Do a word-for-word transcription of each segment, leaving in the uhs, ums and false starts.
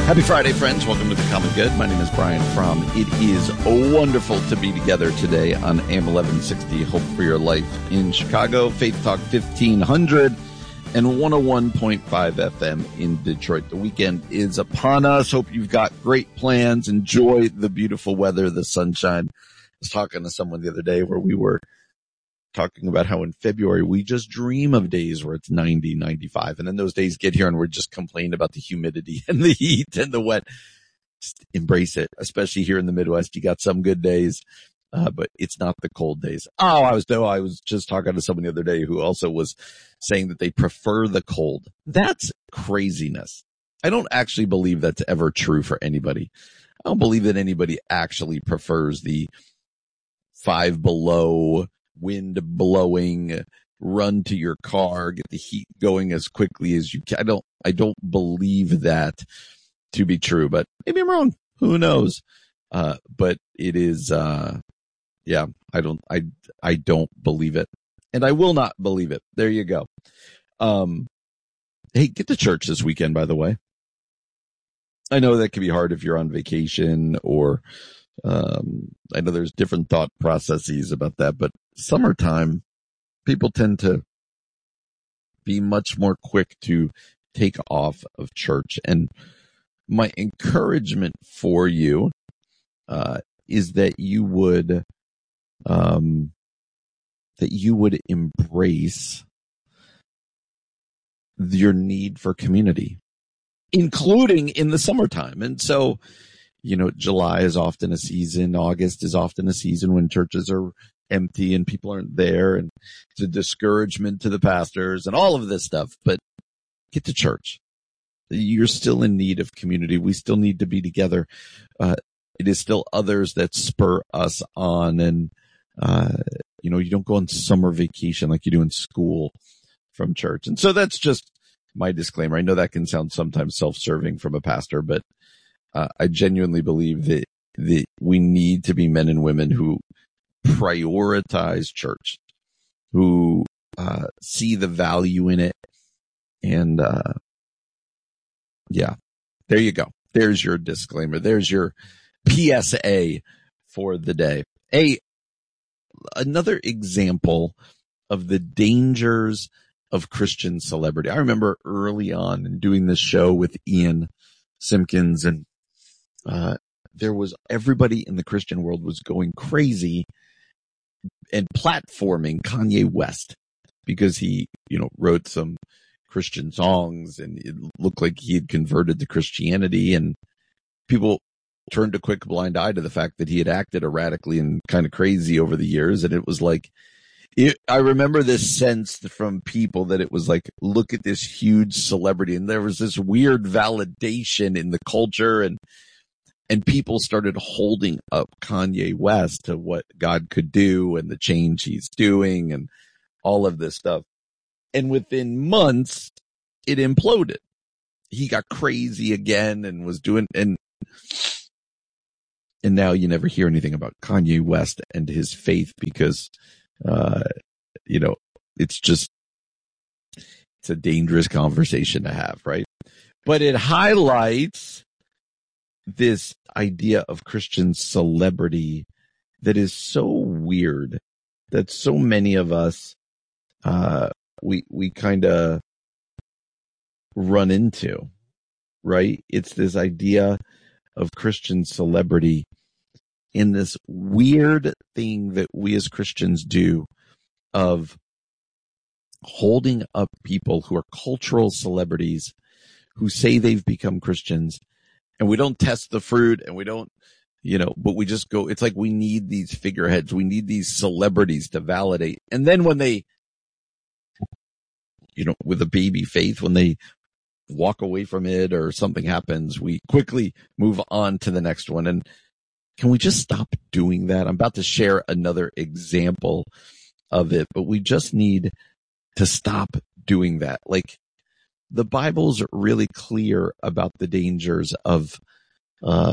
Happy Friday, friends. Welcome to The Common Good. My name is Brian Fromm. It is wonderful to be together today on A M eleven sixty, Hope for Your Life in Chicago, Faith Talk fifteen hundred, and one oh one point five F M in Detroit. The weekend is upon us. Hope you've got great plans. Enjoy the beautiful weather, the sunshine. I was talking to someone the other day where we were talking about how in February we just dream of days where it's ninety, ninety-five, and then those days get here and we're just complaining about the humidity and the heat and the wet. Just embrace it, especially here in the Midwest. You got some good days, uh, but it's not the cold days. Oh, I was no, I was just talking to someone the other day who also was saying that they prefer the cold. That's craziness. I don't actually believe that's ever true for anybody. I don't believe that anybody actually prefers the five below, wind blowing, run to your car, get the heat going as quickly as you can. I don't, I don't believe that to be true, but maybe I'm wrong. Who knows? Uh, but it is, uh, yeah, I don't, I, I don't believe it, and I will not believe it. There you go. Um, hey, get to church this weekend, by the way. I know that can be hard if you're on vacation or, Um, I know there's different thought processes about that, but summertime, people tend to be much more quick to take off of church. And my encouragement for you, uh, is that you would, um, that you would embrace your need for community, including in the summertime. And so, you know, July is often a season. August is often a season when churches are empty and people aren't there, and it's a discouragement to the pastors and all of this stuff. But get to church. You're still in need of community. We still need to be together. Uh, it is still others that spur us on. And, uh, you know, you don't go on summer vacation like you do in school from church. And so that's just my disclaimer. I know that can sound sometimes self-serving from a pastor, but Uh, I genuinely believe that, that we need to be men and women who prioritize church, who uh, see the value in it. And, uh, yeah, there you go. There's your disclaimer. There's your P S A for the day. A, another example of the dangers of Christian celebrity. I remember early on in doing this show with Ian Simpkins, and Uh, there was everybody in the Christian world was going crazy and platforming Kanye West because he, you know, wrote some Christian songs and it looked like he had converted to Christianity, and people turned a quick blind eye to the fact that he had acted erratically and kind of crazy over the years. And it was like, it, I remember this sense from people that it was like, look at this huge celebrity. And there was this weird validation in the culture, and And people started holding up Kanye West to what God could do and the change he's doing and all of this stuff. And within months, it imploded. He got crazy again and was doing, and, and now you never hear anything about Kanye West and his faith because, uh, you know, it's just, it's a dangerous conversation to have, right? But it highlights this idea of Christian celebrity that is so weird, that so many of us, uh, we, we kind of run into, right? It's this idea of Christian celebrity in this weird thing that we as Christians do of holding up people who are cultural celebrities who say they've become Christians. And we don't test the fruit, and we don't, you know, but we just go, it's like we need these figureheads. We need these celebrities to validate. And then when they, you know, with a baby faith, when they walk away from it or something happens, we quickly move on to the next one. And can we just stop doing that? I'm about to share another example of it, but we just need to stop doing that. Like, the Bible's really clear about the dangers of, uh,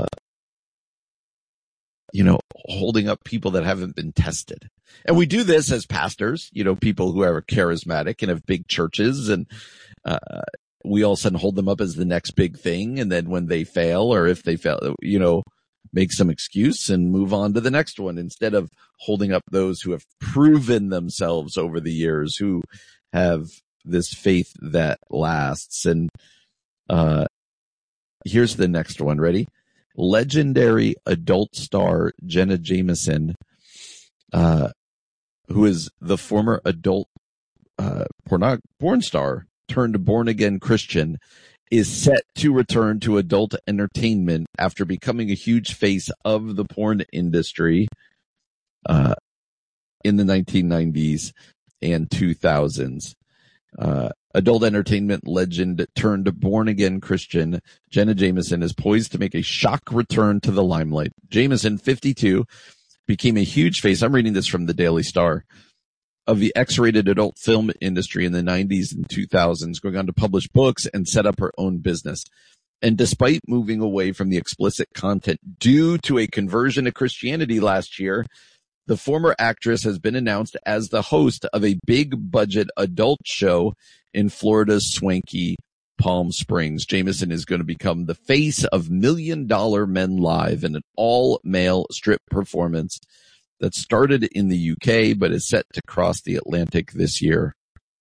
you know, holding up people that haven't been tested. And we do this as pastors, you know, people who are charismatic and have big churches, and, uh, we all of a sudden hold them up as the next big thing. And then when they fail, or if they fail, you know, make some excuse and move on to the next one, instead of holding up those who have proven themselves over the years, who have this faith that lasts. And uh here's the next one. Ready? Legendary adult star Jenna Jameson, uh who is the former adult uh porn, porn star turned born again Christian, is set to return to adult entertainment after becoming a huge face of the porn industry uh, in the nineteen nineties and two thousands. Uh, adult entertainment legend turned born again Christian Jenna Jameson is poised to make a shock return to the limelight. Jameson, fifty-two, became a huge face. I'm reading this from the Daily Star, of the X-rated adult film industry in the nineties and two thousands, going on to publish books and set up her own business. And despite moving away from the explicit content due to a conversion to Christianity last year, the former actress has been announced as the host of a big budget adult show in Florida's swanky Palm Springs. Jameson is going to become the face of Million Dollar Men Live in an all-male strip performance that started in the U K but is set to cross the Atlantic this year.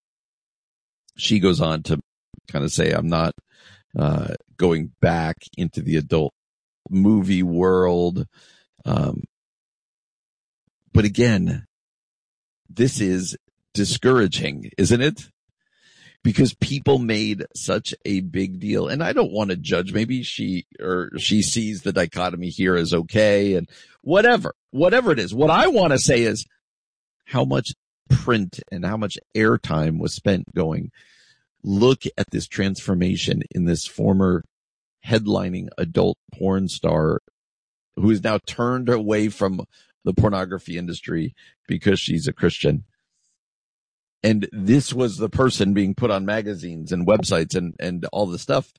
She goes on to kind of say, I'm not uh, going back into the adult movie world. Um, but again, this is discouraging, isn't it? Because people made such a big deal. And I don't want to judge. Maybe she or she sees the dichotomy here as okay and whatever, whatever it is. What I want to say is how much print and how much airtime was spent going, look at this transformation in this former headlining adult porn star who is now turned away from the pornography industry because she's a Christian. And this was the person being put on magazines and websites and, and all the stuff.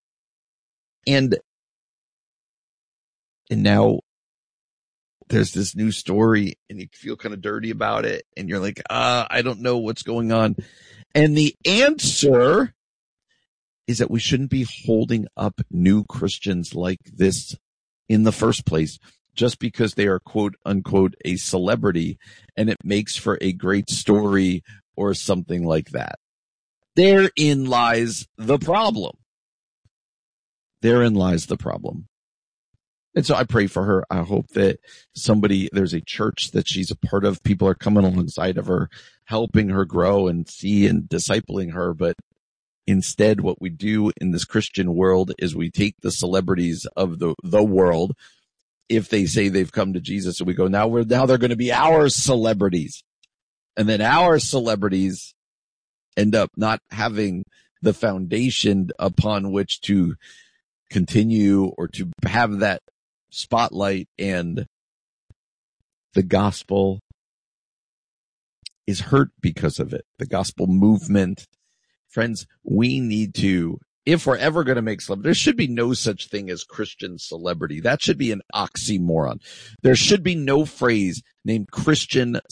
And, and now there's this new story and you feel kind of dirty about it. And you're like, ah, I don't know what's going on. And the answer is that we shouldn't be holding up new Christians like this in the first place, just because they are quote unquote a celebrity and it makes for a great story or something like that. Therein lies the problem. Therein lies the problem. And so I pray for her. I hope that somebody, there's a church that she's a part of. People are coming alongside of her, helping her grow and see and discipling her. But instead, what we do in this Christian world is we take the celebrities of the, the world, if they say they've come to Jesus, and we go, now we're, now they're going to be our celebrities. And then our celebrities end up not having the foundation upon which to continue or to have that spotlight, and the gospel is hurt because of it. The gospel movement. Friends, we need to, if we're ever going to make celebrity, there should be no such thing as Christian celebrity. That should be an oxymoron. There should be no phrase named Christian